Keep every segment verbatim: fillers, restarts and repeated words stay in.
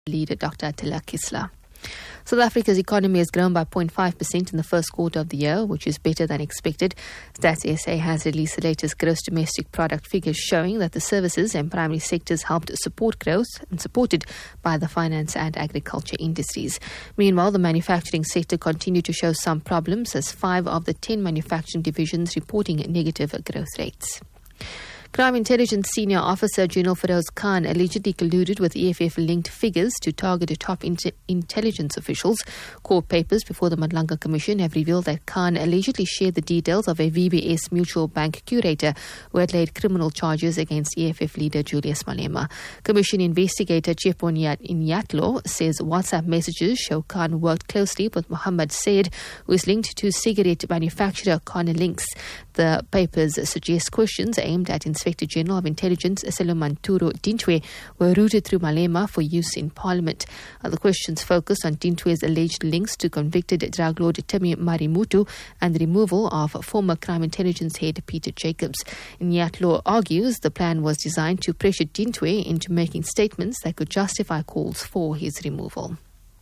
leader Doctor Attila Kisler. South Africa's economy has grown by zero point five percent in the first quarter of the year, which is better than expected. Stats S A has released the latest gross domestic product figures showing that the services and primary sectors helped support growth and supported by the finance and agriculture industries. Meanwhile, the manufacturing sector continued to show some problems as five of the ten manufacturing divisions reporting negative growth rates. Crime Intelligence Senior Officer General Feroz Khan allegedly colluded with E F F-linked figures to target top inter- intelligence officials. Court papers before the Madlanga Commission have revealed that Khan allegedly shared the details of a V B S Mutual Bank curator who had laid criminal charges against E F F leader Julius Malema. Commission investigator Chepon Inyatlo says WhatsApp messages show Khan worked closely with Mohammed Said, who is linked to cigarette manufacturer Khan Links. The papers suggest questions aimed at Inspector General of Intelligence Selomanturo Dintwe were routed through Malema for use in Parliament. Other questions focus on Dintwe's alleged links to convicted drug lord Temi Marimutu and the removal of former crime intelligence head Peter Jacobs. Nyatlo argues the plan was designed to pressure Dintwe into making statements that could justify calls for his removal.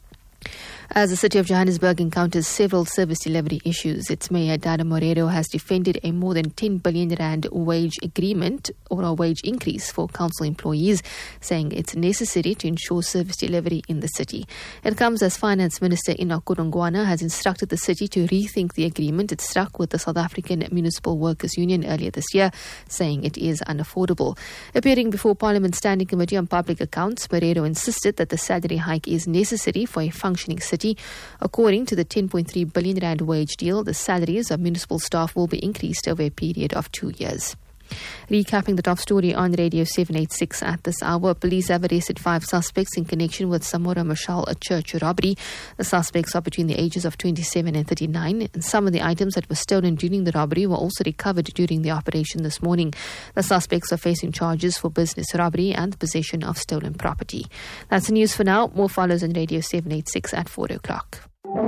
As the city of Johannesburg encounters several service delivery issues, its mayor Dada Moreiro has defended a more than ten billion rand wage agreement or a wage increase for council employees, saying it's necessary to ensure service delivery in the city. It comes as Finance Minister Enoch Godongwana has instructed the city to rethink the agreement it struck with the South African Municipal Workers Union earlier this year, saying it is unaffordable. Appearing before Parliament's Standing Committee on Public Accounts, Moreiro insisted that the salary hike is necessary for a functioning city. According to the ten point three billion rand wage deal, the salaries of municipal staff will be increased over a period of two years. Recapping the top story on Radio seven eighty-six at this hour, police have arrested five suspects in connection with Samora Mashal, a church robbery. The suspects are between the ages of twenty-seven and thirty-nine, and some of the items that were stolen during the robbery were also recovered during the operation this morning. The suspects are facing charges for business robbery and possession of stolen property. That's the news for now. More follows on Radio seven eighty-six at four o'clock.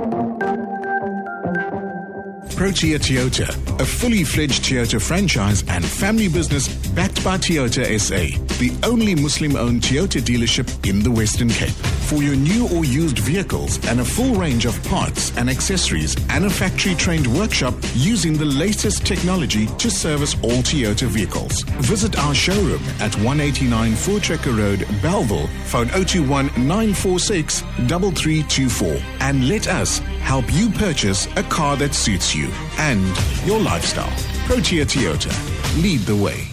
Protea Toyota, a fully fledged Toyota franchise and family business backed by Toyota S A, the only Muslim-owned Toyota dealership in the Western Cape. For your new or used vehicles and a full range of parts and accessories and a factory-trained workshop using the latest technology to service all Toyota vehicles. Visit our showroom at one eighty-nine Voortrekker Road, Bellville, phone zero two one nine four six three three two four, and let us help you purchase a car that suits you and your lifestyle. Protea Toyota, lead the way.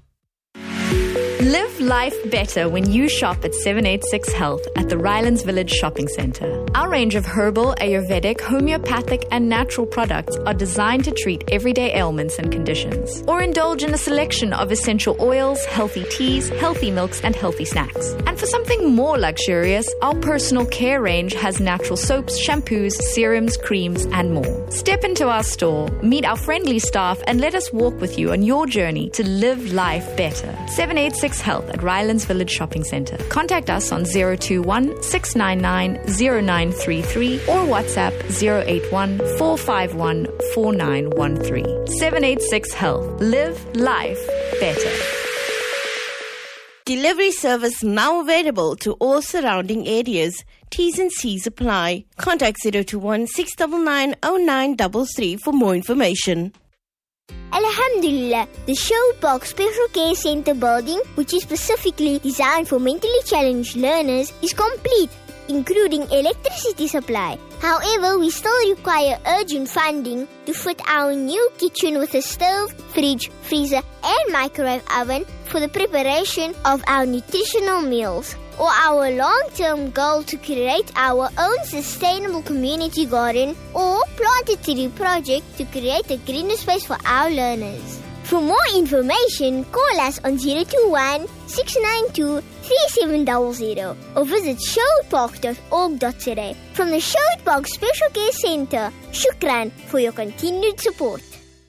Live life better when you shop at seven eighty-six Health at the Rylands Village Shopping Centre. Our range of herbal, Ayurvedic, homeopathic and natural products are designed to treat everyday ailments and conditions. Or indulge in a selection of essential oils, healthy teas, healthy milks and healthy snacks. And for something more luxurious, our personal care range has natural soaps, shampoos, serums, creams and more. Step into our store, meet our friendly staff and let us walk with you on your journey to live life better. seven eighty-six Health at Rylands Village Shopping Centre. Contact us on zero two one six nine nine zero nine three three or WhatsApp zero eight one four five one four nine one three. seven eighty-six Health. Live life better. Delivery service now available to all surrounding areas. T's and C's apply. Contact zero two one six nine nine zero nine three three for more information. Alhamdulillah, the Sherwood Park Special Care Centre building, which is specifically designed for mentally challenged learners, is complete, including electricity supply. However, we still require urgent funding to fit our new kitchen with a stove, fridge, freezer and microwave oven for the preparation of our nutritional meals. Or our long-term goal to create our own sustainable community garden or plant a tree project to create a greener space for our learners. For more information, call us on zero two one six nine two three seven zero zero or visit sherwood park dot org dot za. From the Sherwood Park Special Care Centre, shukran for your continued support.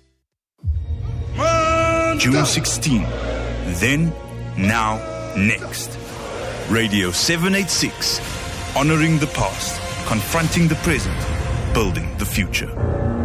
June sixteenth. Then, now, next. Radio seven eighty-six. Honoring the past, confronting the present, building the future.